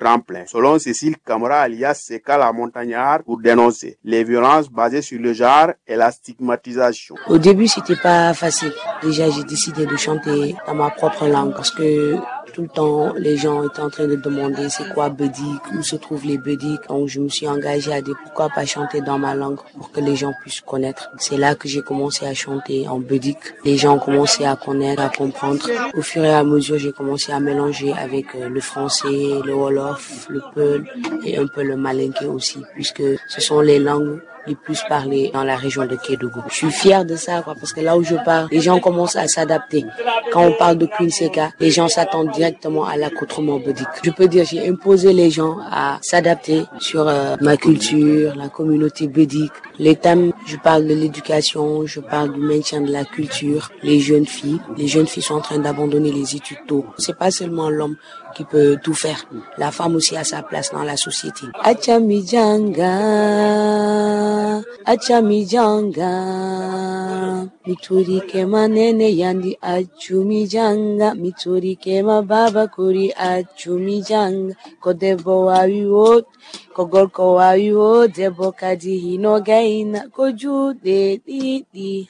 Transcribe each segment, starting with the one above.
tremplin. Selon Cécile Camara alias Seka la montagnarde, pour dénoncer les violences basées sur le genre et la stigmatisation. Au début, c'était pas facile. Déjà, j'ai décidé de chanter dans ma propre langue parce que tout le temps, les gens étaient en train de demander c'est quoi Bédik, où se trouvent les Bédik. Donc, je me suis engagée à dire pourquoi pas chanter dans ma langue pour que les gens puissent connaître. C'est là que j'ai commencé à chanter en Bédik. Les gens ont commencé à connaître, à comprendre. Au fur et à mesure, j'ai commencé à mélanger avec le français, le wolof, le peul et un peu le malinké aussi, puisque ce sont les langues les plus parlées dans la région de Kédougou. Je suis fière de ça, parce que là où je pars, les gens commencent à s'adapter. Quand on parle de Queen Seka, les gens s'attendent directement à l'accoutrement bédik. Je peux dire, j'ai imposé les gens à s'adapter sur ma culture, la communauté bédik. Les thèmes, je parle de l'éducation, je parle du maintien de la culture, les jeunes filles. Les jeunes filles sont en train d'abandonner les études tôt. C'est pas seulement l'homme qui peut tout faire. La femme aussi a sa place dans la société. Achamijanga, mituri kema nene yandi achumijanga, mituri kema baba kuri achumijanga, kodebo wawiwo, kogolko wawiwo, debo kadi hinogaina, kojude di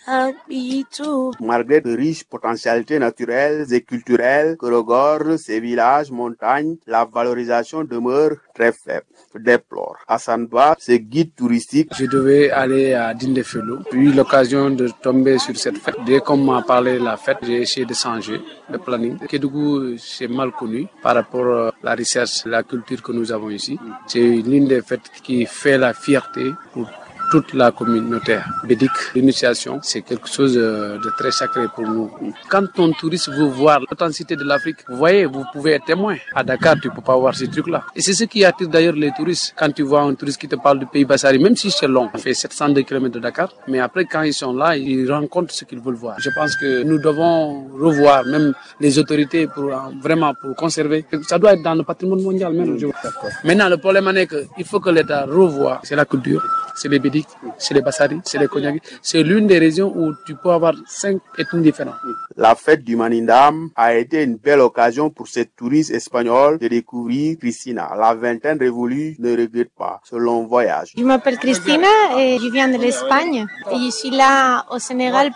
habitu. Malgré de riches potentialités naturelles et culturelles que regorgent ces villages, montagnes, la valorisation demeure très faible, déplore. Hassan Ba, ce guide touristique. Je devais aller à Dindéfelo. J'ai eu l'occasion de tomber sur cette fête. Dès qu'on m'a parlé de la fête, j'ai essayé de changer le planning. Kédougou, c'est mal connu par rapport à la recherche, la culture que nous avons ici. C'est l'une des fêtes qui fait la fierté pour toute la communauté bédik. L'initiation, c'est quelque chose de très sacré pour nous. Quand un touriste veut voir l'authenticité de l'Afrique, vous voyez, vous pouvez être témoin. À Dakar, tu ne peux pas voir ces trucs-là. Et c'est ce qui attire d'ailleurs les touristes. Quand tu vois un touriste qui te parle du pays Bassari, même si c'est long, ça fait 702 km de Dakar, mais après, quand ils sont là, ils rencontrent ce qu'ils veulent voir. Je pense que nous devons revoir, même les autorités, pour vraiment pour conserver. Ça doit être dans le patrimoine mondial même. Maintenant, le problème est qu'il faut que l'État revoie. C'est la culture, c'est les bédik, c'est les Bassari, c'est les Konyaki. C'est l'une des régions où tu peux avoir 5 ethnies différentes. La fête du Manindam a été une belle occasion pour ces touristes espagnols de découvrir Cristina. La vingtaine révolue ne regrette pas ce long voyage. Je m'appelle Cristina et je viens de l'Espagne. Et je suis là au Sénégal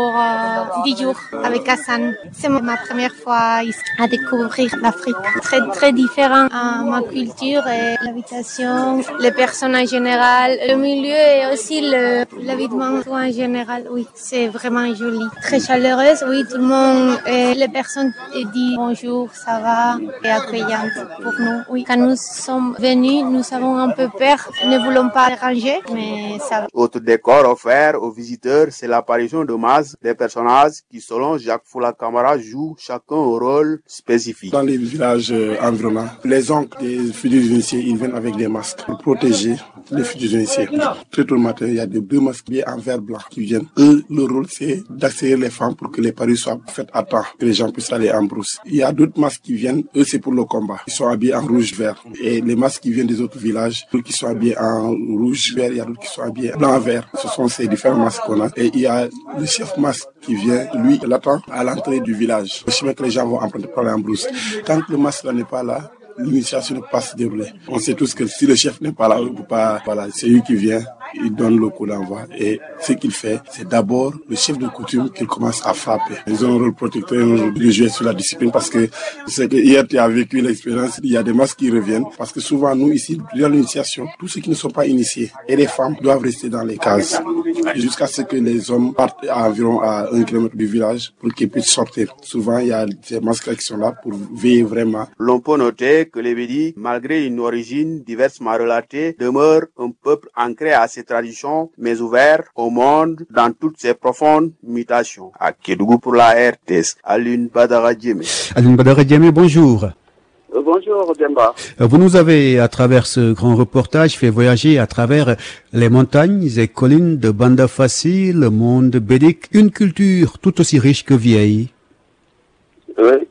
pour 10 jours avec Hassan. C'est ma première fois ici à découvrir l'Afrique. Très, très différent à ma culture et l'habitation, les personnes en général, le milieu et aussi l'habitement en général. Oui, c'est vraiment joli. Très chaleureuse, oui, tout le monde, les personnes disent bonjour, ça va, et accueillantes pour nous. Oui, quand nous sommes venus, nous avons un peu peur, nous ne voulons pas déranger, mais ça va. Autre décor offert aux visiteurs, c'est l'apparition de masques, des personnages qui, selon Jacques Foula Camara, jouent chacun un rôle spécifique. Dans les villages environnants, les oncles des futurs initiés, ils viennent avec des masques pour protéger les futurs initiés. Très tôt le matin, il y a deux masques en verre blanc qui viennent. Eux, leur rôle, c'est d'accélérer les femmes pour que les paris soient faits à temps, que les gens puissent aller en brousse. Il y a d'autres masques qui viennent, eux, c'est pour le combat. Ils sont habillés en rouge-vert. Et les masques qui viennent des autres villages, d'autres qui sont habillés en rouge-vert, il y a d'autres qui sont habillés en blanc-vert. Ce sont ces différents masques qu'on a. Et il y a le chef masque qui vient, lui, il attend à l'entrée du village. Le chemin que les gens vont emprunter pour aller en brousse. Tant que le masque là n'est pas là, l'initiation ne peut pas se dérouler. On sait tous que si le chef n'est pas là, il ne peut pas, voilà, c'est lui qui vient, il donne le coup d'envoi. Et ce qu'il fait, c'est d'abord le chef de coutume qu'il commence à frapper. Ils ont un rôle protecteur, un rôle de jouer sur la discipline parce que c'est que hier tu as vécu l'expérience, il y a des masques qui reviennent parce que souvent nous ici, dans l'initiation, tous ceux qui ne sont pas initiés et les femmes doivent rester dans les cases jusqu'à ce que les hommes partent à environ à 1 km du village pour qu'ils puissent sortir. Souvent, il y a ces masques qui sont là pour veiller vraiment. L'on peut noter que les Bédik, malgré une origine diversement relatée, demeurent un peuple ancré à ses traditions, mais ouvert au monde dans toutes ses profondes mutations. À Kédougou pour la RTS, Alioune Badara Diémé. Alioune Badara Diémé, bonjour. Bonjour Demba. Vous nous avez, à travers ce grand reportage, fait voyager à travers les montagnes et collines de Banda Fassi, le monde bédik, une culture tout aussi riche que vieille. Oui,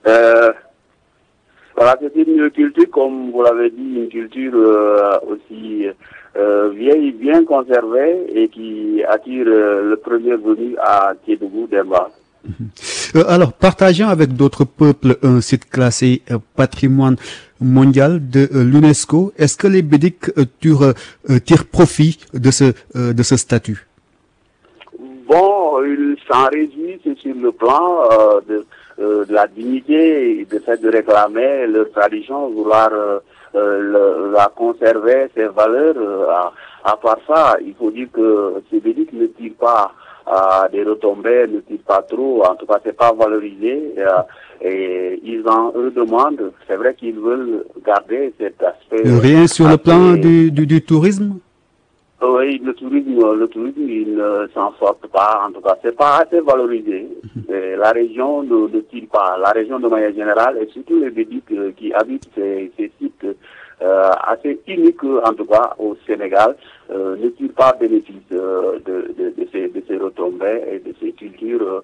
voilà, c'est une culture, comme vous l'avez dit, une culture aussi vieille, bien conservée et qui attire le premier venu à Kédougou, Demba. Alors, partageant avec d'autres peuples un site classé patrimoine mondial de l'UNESCO, est-ce que les Bédiques tirent profit de ce statut? Bon, ils s'en réjouissent sur le plan de la dignité et de fait de réclamer leur tradition, vouloir la conserver, ses valeurs. À part ça, il faut dire que ces Bédiques ne tirent pas des retombées, ne tirent pas trop, en tout cas c'est pas valorisé, et ils en demandent. C'est vrai qu'ils veulent garder cet aspect. Rien sur le plan du tourisme? Oui, le tourisme, il ne s'en sort pas. En tout cas, c'est pas assez valorisé. La région ne tire pas. La région de manière générale, et surtout les Bédiques qui habitent ces sites assez uniques, en tout cas au Sénégal, ne tirent pas bénéfice de ces retombées et de ces cultures,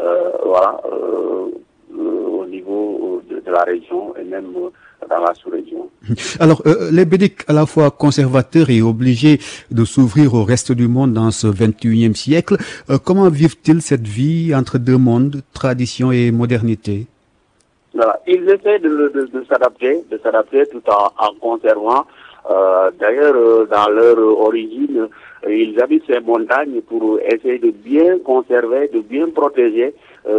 au niveau de la région et même dans la sous-région. Alors, les Bédiques, à la fois conservateurs et obligés de s'ouvrir au reste du monde dans ce 21e siècle, comment vivent-ils cette vie entre deux mondes, tradition et modernité? Voilà. Ils essaient de s'adapter tout en conservant. D'ailleurs, dans leur origine, ils habitent ces montagnes pour essayer de bien conserver, de bien protéger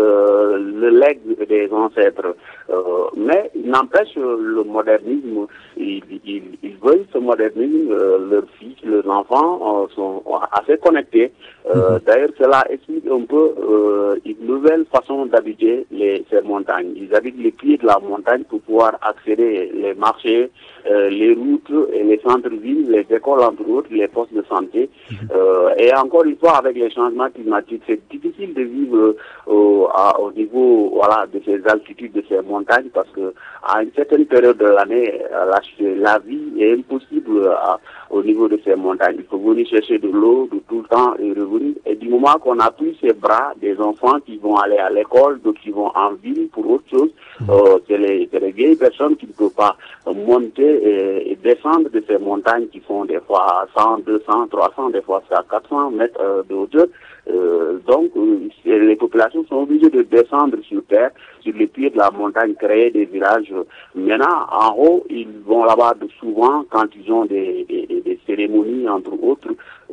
le legs des ancêtres. Mais n'empêche, le modernisme, ils veulent ce modernisme, leurs fils, leurs enfants sont assez connectés. D'ailleurs, cela explique un peu une nouvelle façon d'habiter ces montagnes. Ils habitent les pieds de la montagne pour pouvoir accéder les marchés, les routes et les centres-villes, les écoles entre autres, les postes de santé. Et encore une fois, avec les changements climatiques, c'est difficile de vivre au niveau de ces altitudes, de ces montagnes, parce que à une certaine période de l'année, la vie est impossible au niveau de ces montagnes. Il faut venir chercher de l'eau de tout le temps et revenir. Et du moment qu'on n'a plus ces bras, des enfants qui vont aller à l'école, d'autres qui vont en ville pour autre chose, c'est les vieilles personnes qui ne peuvent pas monter et descendre de ces montagnes qui font des fois 100, 200, 300, des fois à 400 mètres de hauteur. Donc, les populations sont obligées de descendre sur terre, sur les pieds de la montagne, créer des villages. Maintenant, en haut, ils vont là-bas souvent quand ils ont des cérémonies, entre autres,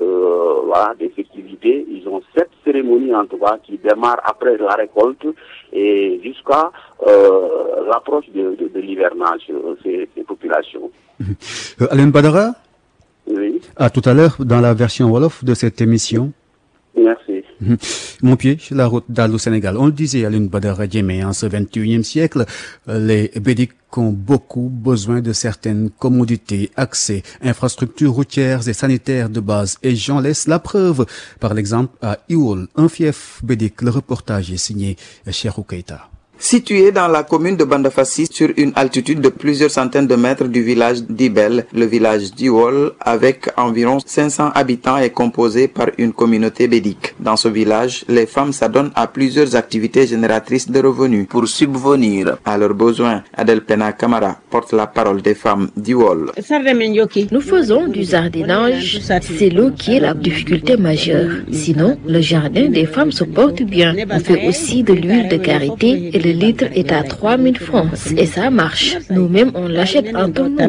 des festivités. Ils ont 7 cérémonies, en tout cas, qui démarrent après la récolte et jusqu'à l'approche de l'hivernage, ces populations. Alain Badara? Oui. À tout à l'heure, dans la version Wolof de cette émission. Merci. Mon pied sur la route d'Al Sénégal. On le disait à l'une Badara Djemé, en ce 21e siècle, les Bédiques ont beaucoup besoin de certaines commodités, accès, infrastructures routières et sanitaires de base. Et j'en laisse la preuve par l'exemple à Iwol, un fief Bédique. Le reportage est signé Cheikhou Keita. Situé dans la commune de Bandafassi sur une altitude de plusieurs centaines de mètres du village d'Ibel, le village d'Iwol, avec environ 500 habitants, est composé par une communauté bédique. Dans ce village, les femmes s'adonnent à plusieurs activités génératrices de revenus pour subvenir à leurs besoins. Adel Pena Kamara porte la parole des femmes d'Iwol. Nous faisons du jardinage, c'est l'eau qui est la difficulté majeure. Sinon, le jardin des femmes se porte bien. On fait aussi de l'huile de karité et le litre est à 3000 francs et ça marche. Nous-mêmes, on l'achète en tout temps.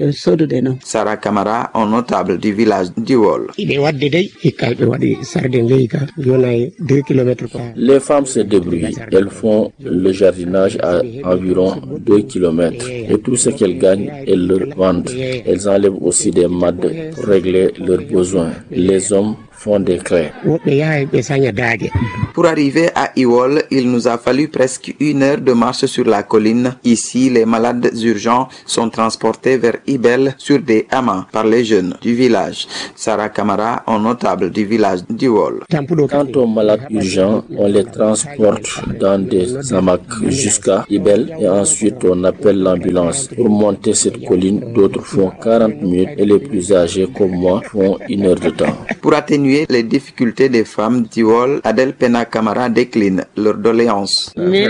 Sarah Kamara, un notable du village d'Iwol. Les femmes se débrouillent. Elles font le jardinage à environ 2 km et tout ce qu'elles gagnent, elles le vendent. Elles enlèvent aussi des mads pour régler leurs besoins. Les hommes font des clés. Pour arriver à Iwol, il nous a fallu presque 1 heure de marche sur la colline. Ici, les malades urgents sont transportés vers Ibel sur des hammams par les jeunes du village. Sarah Kamara, un notable du village d'Iwol. Quant aux malades urgents, on les transporte dans des hamacs jusqu'à Ibel et ensuite on appelle l'ambulance. Pour monter cette colline, d'autres font 40 minutes et les plus âgés comme moi font 1 heure de temps. Pour atténuer diminuer les difficultés des femmes d'Iwol, Adel Pena Camara décline leur doléance.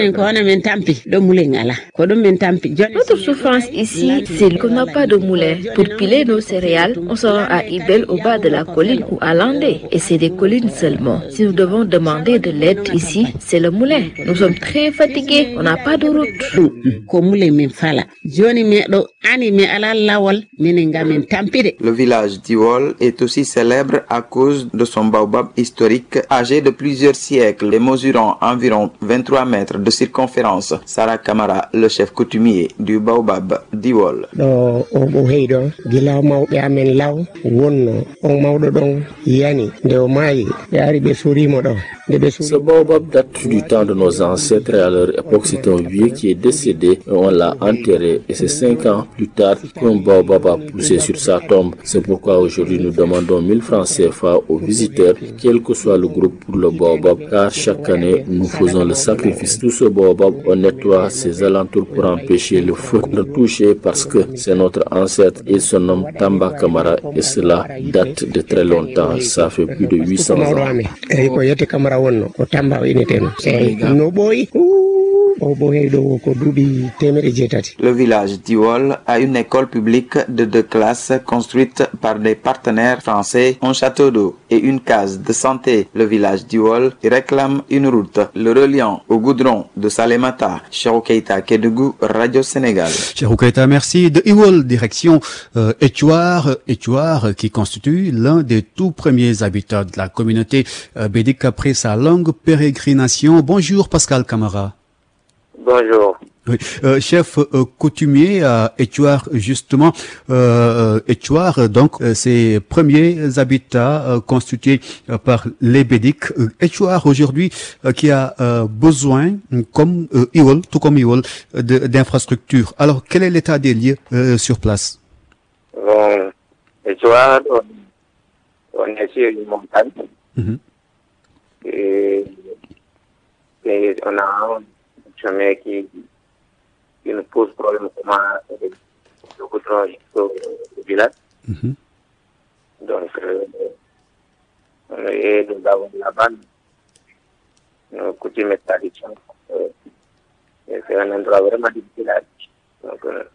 Notre souffrance ici, c'est qu'on n'a pas de moulin. Pour piler nos céréales, on se rend à Ibel au bas de la colline ou à Landé. Et c'est des collines seulement. Si nous devons demander de l'aide ici, c'est le moulin. Nous sommes très fatigués, on n'a pas de route. Le village d'Iwol est aussi célèbre à cause de son baobab historique âgé de plusieurs siècles et mesurant environ 23 mètres de circonférence. Sarah Camara, le chef coutumier du baobab d'Iwol. Ce baobab date du temps de nos ancêtres et à leur époque c'est un vieux qui est décédé et on l'a enterré et c'est 5 ans plus tard qu'un baobab a poussé sur sa tombe. C'est pourquoi aujourd'hui nous demandons 1000 francs CFA aux visiteurs, quel que soit le groupe pour le baobab, car chaque année nous faisons le sacrifice. Tout ce baobab, on nettoie ses alentours pour empêcher le feu de toucher parce que c'est notre ancêtre et son nom Tamba Camara et cela date de très longtemps, ça fait plus de 800 ans. Le village d'Iwol a une école publique de 2 classes construite par des partenaires français, un château d'eau et une case de santé. Le village d'Iwol réclame une route le reliant au goudron de Salémata. Cheikhou Keita, Kédougou, Radio Sénégal. Cheikhou Keita, merci. De Iwol, direction Étuar qui constitue l'un des tout premiers habitants de la communauté bédique après sa longue pérégrination. Bonjour Pascal Camara. Bonjour. Oui. Chef coutumier à Étuar, justement, Étuar, donc ces premiers habitats constitués par les bédiques. Étuar aujourd'hui qui a besoin, comme Iwol, tout comme Iwol, d'infrastructures. Alors, quel est l'état des lieux sur place? Bon, Étuar, on est sur une montagne. Et on a un chemin qui nous pose problème le goudron au village. Donc, et nous avons là-bas nos coutumes et traditions. C'est un endroit vraiment difficile à vivre.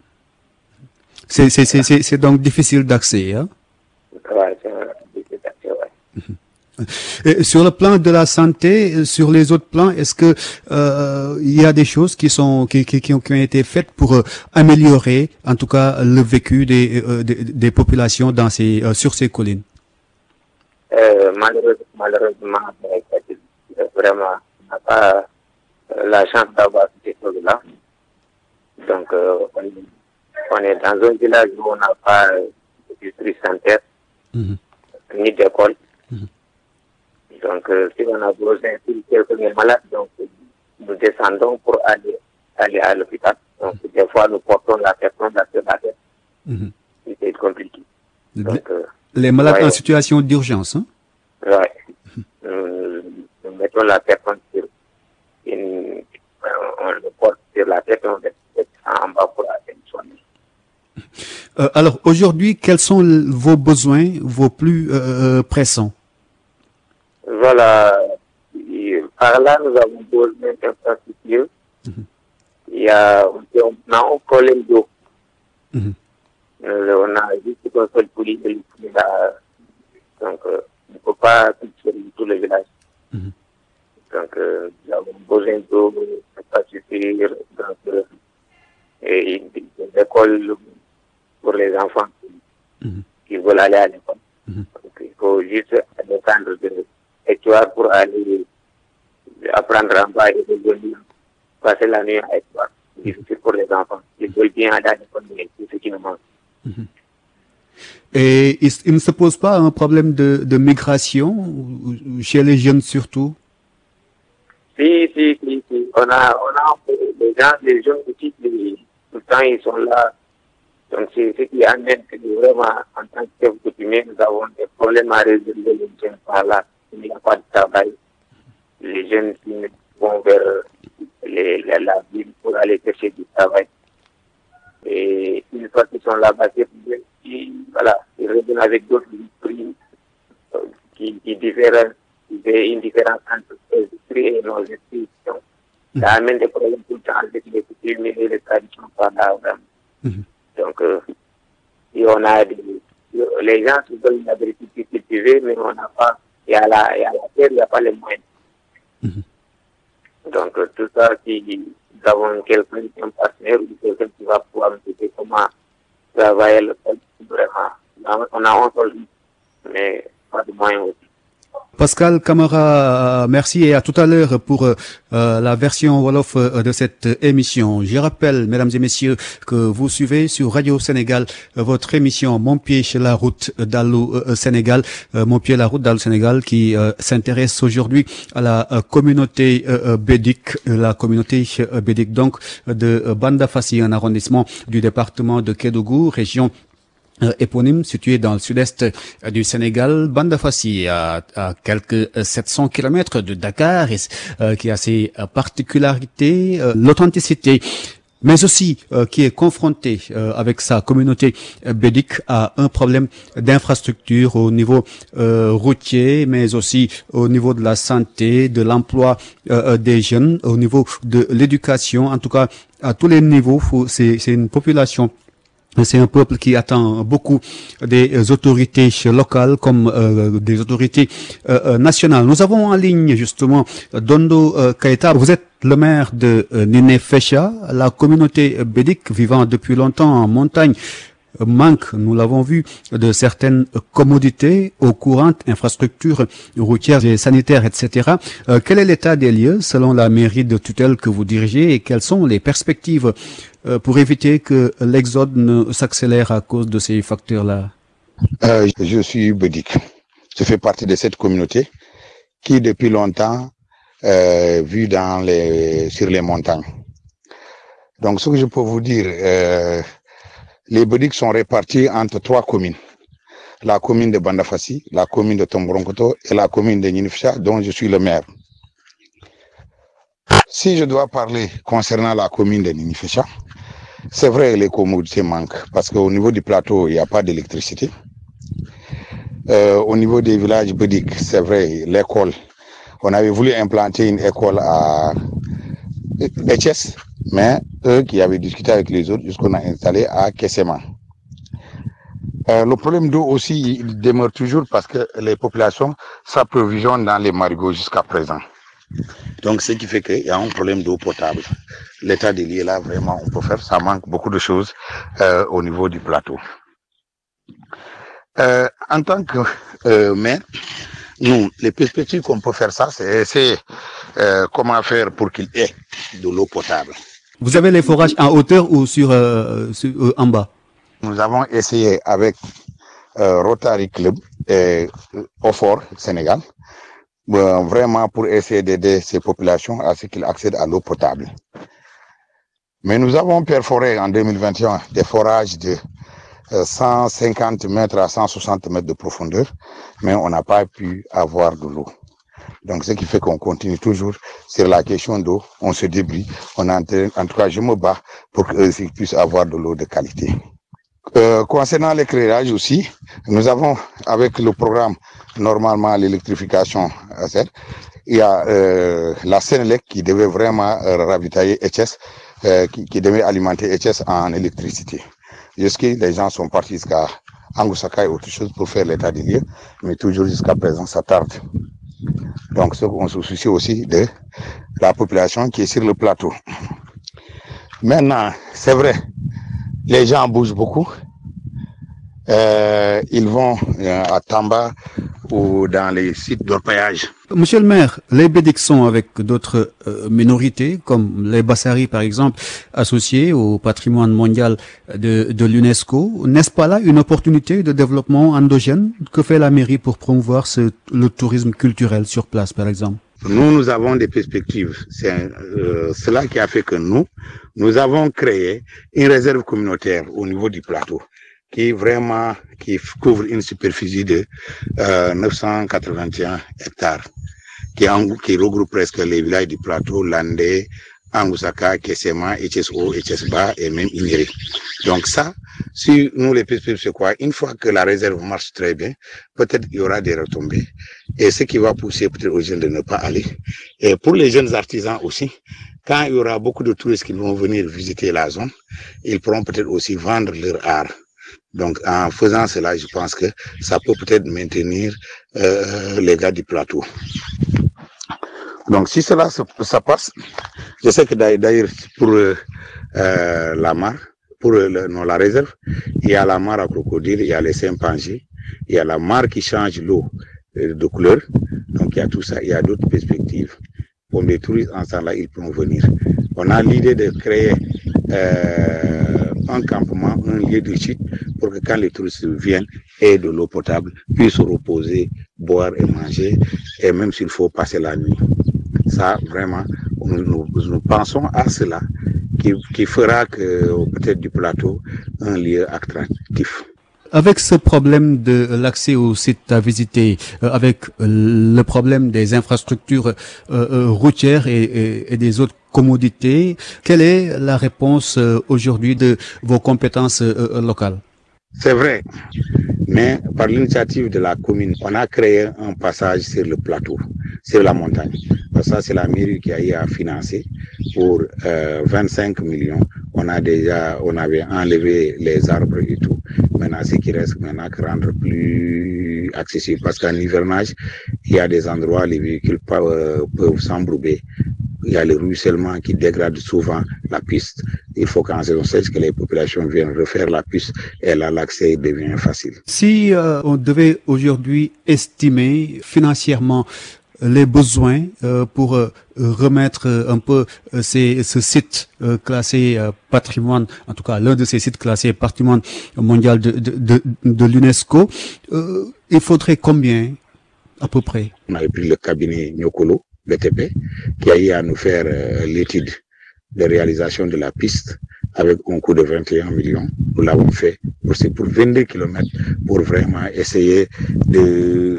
C'est donc difficile d'accès, hein? Ouais, c'est difficile d'accès, ouais. Et sur le plan de la santé, sur les autres plans, est-ce que il y a des choses qui ont été faites pour améliorer, en tout cas, le vécu des populations sur ces collines? Malheureusement, vraiment, on n'a pas la chance d'avoir ces choses-là. Donc, on est dans un village où on n'a pas de district sanitaire, ni d'école. Donc, si on a besoin de quelqu'un est malade, donc nous descendons pour aller à l'hôpital. Donc, des fois, nous portons la personne dans la tête. C'est compliqué. Donc, les malades en situation d'urgence, hein? Oui. Nous mettons la personne sur on le porte sur la tête, on le descend en bas pour aller soigner. Alors, aujourd'hui, quels sont vos besoins, vos plus pressants? Voilà, par là, nous avons besoin d'infrastructures. On a un problème d'eau. On a juste un seul poulie là. Donc, on ne peut pas toucher tout le village. Donc, nous avons besoin d'eau, d'infrastructures, et des écoles pour les enfants qui veulent aller à l'école. Donc, il faut juste descendre de Étuar pour aller apprendre en bas et revenir passer la nuit à Étuar. C'est difficile pour les enfants. Ils veulent bien aller à l'école, mais c'est ce qui nous manque. Et il ne se pose pas un problème de migration chez les jeunes surtout? Si. On a les jeunes petits, tout le temps ils sont là. Donc c'est ce qui amène que vraiment, en tant que chef coutumier, nous avons des problèmes à résoudre les jeunes par là. Il n'y a pas de travail. Les jeunes qui vont vers la ville pour aller chercher du travail. Et une fois qu'ils sont là-bas, ils reviennent avec d'autres prix fait une différence entre les esprits et nos institutions. Ça amène des problèmes tout le temps avec les coutumes et les traditions pendant vraiment. Donc, et on a les gens qui veulent une agriculture cultivée, mais on n'a pas, il y a la terre, il n'y a pas les moyens. Donc, tout ça, si nous avons quelqu'un qui est un partenaire ou quelqu'un qui va pouvoir nous aider comment travailler le sol, vraiment. On a un sol, mais pas de moyens aussi. Pascal Camara, merci et à tout à l'heure pour la version Wolof de cette émission. Je rappelle, mesdames et messieurs, que vous suivez sur Radio Sénégal votre émission Mon pied sur la route d'Allô Sénégal. Mon pied la route d'Allô Sénégal qui s'intéresse aujourd'hui à la communauté bédik, donc de Bandafassi, un arrondissement du département de Kédougou, région éponyme situé dans le sud-est du Sénégal. Bandafassi à quelques 700 kilomètres de Dakar, qui a ses particularités, l'authenticité, mais aussi qui est confronté avec sa communauté bédik à un problème d'infrastructure au niveau routier, mais aussi au niveau de la santé, de l'emploi des jeunes, au niveau de l'éducation, en tout cas à tous les niveaux. C'est une population. C'est un peuple qui attend beaucoup des autorités locales comme des autorités nationales. Nous avons en ligne justement Dondo Keita. Vous êtes le maire de Ninifécha. La communauté bédik vivant depuis longtemps en montagne manque, nous l'avons vu, de certaines commodités eau courante, infrastructures routières et sanitaires, etc. Quel est l'état des lieux selon la mairie de tutelle que vous dirigez et quelles sont les perspectives pour éviter que l'exode ne s'accélère à cause de ces facteurs-là? Je suis bédik. Je fais partie de cette communauté qui depuis longtemps vit sur les montagnes. Donc ce que je peux vous dire, les bédiks sont répartis entre 3 communes. La commune de Bandafassi, la commune de Tomboronkoto et la commune de Ninifécha, dont je suis le maire. Si je dois parler concernant la commune de Ninifécha, c'est vrai les commodités manquent parce qu'au niveau du plateau, il n'y a pas d'électricité. Au niveau des villages bédiks, c'est vrai, l'école. On avait voulu implanter une école à Etches, mais eux qui avaient discuté avec les autres jusqu'on a installé à Kessema. Le problème d'eau aussi il demeure toujours parce que les populations s'approvisionnent dans les marigots jusqu'à présent. Donc ce qui fait qu'il y a un problème d'eau potable. L'état des lieux là, vraiment, on peut faire, ça manque beaucoup de choses au niveau du plateau. En tant que maire, nous, les perspectives qu'on peut faire ça, c'est essayer comment faire pour qu'il y ait de l'eau potable. Vous avez les forages en hauteur ou en bas? Nous avons essayé avec Rotary Club et Ofor Sénégal, vraiment pour essayer d'aider ces populations à ce qu'ils accèdent à l'eau potable. Mais nous avons perforé en 2021 des forages de 150 mètres à 160 mètres de profondeur, mais on n'a pas pu avoir de l'eau. Donc, ce qui fait qu'on continue toujours sur la question d'eau, on se débrouille, en tout cas, je me bats pour qu'ils puissent avoir de l'eau de qualité. Concernant l'éclairage aussi, nous avons, avec le programme, normalement, l'électrification, il y a la Sénélec qui devait vraiment ravitailler Etches, qui devait alimenter Etches en électricité. Jusqu'à les gens sont partis jusqu'à Angusaka et autre chose pour faire l'état des lieux, mais toujours jusqu'à présent, ça tarde. Donc, on se soucie aussi de la population qui est sur le plateau. Maintenant, c'est vrai, les gens bougent beaucoup. Ils vont à Tamba ou dans les sites d'orpaillage. Monsieur le maire, les bédiks sont avec d'autres minorités, comme les Bassari par exemple, associés au patrimoine mondial de l'UNESCO. N'est-ce pas là une opportunité de développement endogène? Que fait la mairie pour promouvoir le tourisme culturel sur place, par exemple? Nous avons des perspectives. C'est cela qui a fait que nous avons créé une réserve communautaire au niveau du plateau qui couvre une superficie de 981 hectares, qui regroupe presque les villages du plateau, Landé, Angusaka, Kessema, Etches-O, Etches-Ba et même Iniri. Donc ça, Si nous, les pistes, c'est quoi? Une fois que la réserve marche très bien, peut-être il y aura des retombées. Et ce qui va pousser peut-être aux jeunes de ne pas aller. Et pour les jeunes artisans aussi, quand il y aura beaucoup de touristes qui vont venir visiter la zone, ils pourront peut-être aussi vendre leur art. Donc, en faisant cela, je pense que ça peut peut-être maintenir les gars du plateau. Donc, si cela ça passe, je sais que d'ailleurs pour la mare, pour la réserve, il y a la mare à crocodile, il y a les chimpanzés, il y a la mare qui change l'eau de couleur. Donc, il y a tout ça, il y a d'autres perspectives. Pour les touristes en ce là, ils pourront venir. On a l'idée de créer un campement, un lieu de chute pour que quand les touristes viennent aient de l'eau potable, puissent se reposer, boire et manger, et même s'il faut passer la nuit. Ça, vraiment, nous pensons à cela qui fera que peut-être du plateau un lieu attractif. Avec ce problème de l'accès aux sites à visiter, avec le problème des infrastructures routières et des autres commodités, quelle est la réponse aujourd'hui de vos compétences locales? C'est vrai, mais par l'initiative de la commune, on a créé un passage sur le plateau, sur la montagne. Ça, c'est la mairie qui a eu à financer pour 25 millions. On avait enlevé les arbres et tout. Maintenant, ce qui reste maintenant, que rendre plus accessible. Parce qu'en hivernage, il y a des endroits où les véhicules peuvent s'embrouiller. Il y a le ruissellement qui dégrade souvent la piste. Il faut qu'en saison sèche, que les populations viennent refaire la piste et là, l'accès devient facile. Si on devait aujourd'hui estimer financièrement les besoins pour remettre un peu ce site classé patrimoine, en tout cas l'un de ces sites classés patrimoine mondial de l'UNESCO, il faudrait combien à peu près? On avait pris le cabinet Nyokolo, BTP, qui a eu à nous faire l'étude de réalisation de la piste avec un coût de 21 millions. Nous l'avons fait pour 22 km pour vraiment essayer de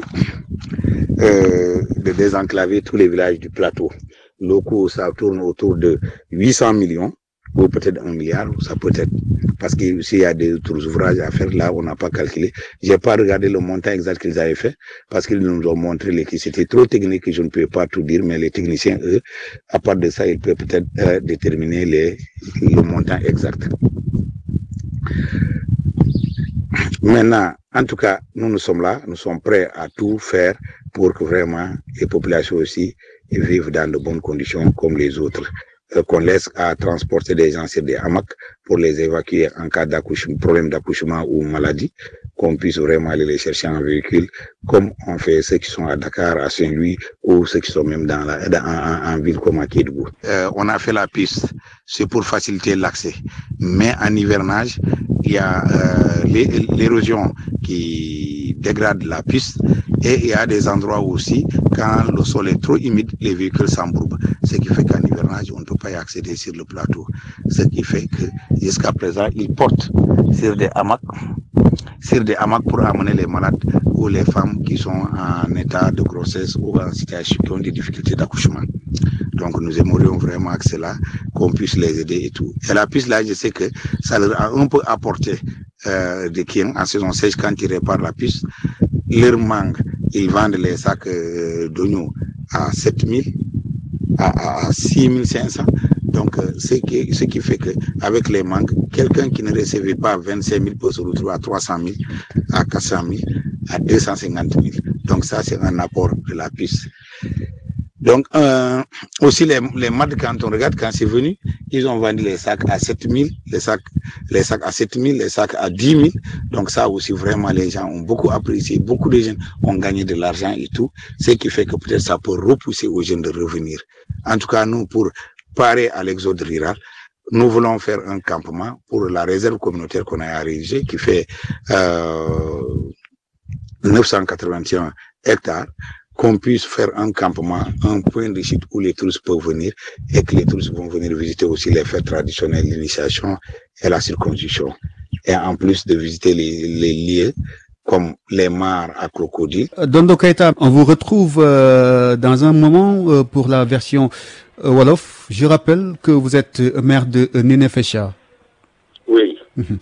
désenclaver tous les villages du plateau. Le coût, ça tourne autour de 800 millions ou peut-être 1 milliard, ça peut être. Parce que s'il y a des autres ouvrages à faire, là, on n'a pas calculé. J'ai pas regardé le montant exact qu'ils avaient fait parce qu'ils nous ont montré que c'était trop technique que je ne peux pas tout dire, mais les techniciens, eux, à part de ça, ils peuvent peut-être déterminer le montant exact. Maintenant, en tout cas, nous sommes là, nous sommes prêts à tout faire pour que vraiment les populations aussi vivent dans de bonnes conditions comme les autres. Qu'on laisse à transporter des gens sur des hamacs pour les évacuer en cas d'accouchement, problème d'accouchement ou maladie, qu'on puisse vraiment aller les chercher en véhicule, comme on fait ceux qui sont à Dakar, à Saint-Louis, ou ceux qui sont même en ville comme à Kédougou. On a fait la piste, c'est pour faciliter l'accès. Mais en hivernage, il y a l'érosion qui dégrade la piste et il y a des endroits aussi, quand le sol est trop humide, les véhicules s'embourbent. Ce qui fait qu'en hivernage, on ne peut pas y accéder sur le plateau. Ce qui fait que jusqu'à présent, ils portent sur des hamacs pour amener les malades ou les femmes qui sont en état de grossesse ou en situation qui ont des difficultés d'accouchement. Donc nous aimerions vraiment que cela, qu'on puisse les aider et tout. Et la piste là, je sais que ça leur a un peu apporté des clients en saison sèche quand ils réparent la piste. Leur mangue, ils vendent les sacs d'oignons à 7 000, à 6 500. Donc, ce qui fait que avec les manques, quelqu'un qui ne recevait pas 25 000 peut se retrouver à 300 000, à 400 000, à 250 000. Donc, ça, c'est un apport de la piste. Donc, aussi les maths, quand on regarde, quand c'est venu, ils ont vendu les sacs à 7 000, les sacs à 7 000, les sacs à 10 000. Donc, ça aussi, vraiment, les gens ont beaucoup apprécié. Beaucoup de jeunes ont gagné de l'argent et tout. Ce qui fait que peut-être ça peut repousser aux jeunes de revenir. En tout cas, nous, pour parer à l'exode rural, nous voulons faire un campement pour la réserve communautaire qu'on a réalisée qui fait 981 hectares, qu'on puisse faire un campement, un point de chute où les touristes peuvent venir et que les touristes vont venir visiter aussi les fêtes traditionnelles, l'initiation et la circoncision. Et en plus de visiter les lieux comme les mares à crocodile. Dondo Keita, on vous retrouve dans un moment pour la version Wolof. Je rappelle que vous êtes maire de Nénéfécha. Oui.